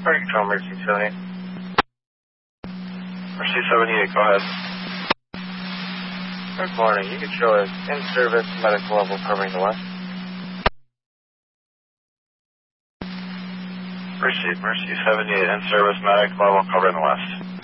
Fire Control, Mercy 78. Mercy 78, go ahead. Good morning. You can show us in-service medical level covering the west. Mercy 78, in-service medical level covering the west.